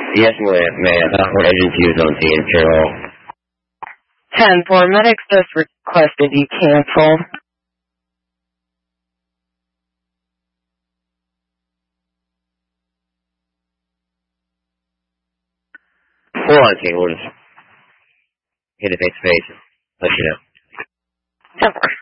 Yes, ma'am. What agency is on the Imperial? 10-4, medic just requested you cancel. Hold on, King. We'll just hit a face. Let you know. 10-4.